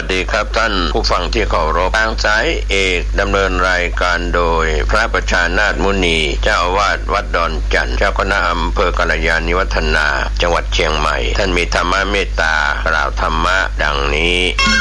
ดีครับท่านผู้ฟังที่เคารพทางสายเอกดำเนินรายการโดยพระประชานาถมุนีเจ้าอาวาสวัดดอนจันทร์เจ้าคณะอำเภอกัลยาณิวัฒนาจังหวัดเชียงใหม่ท่านมีธรรมเมตตากล่าวธรรมะดังนี้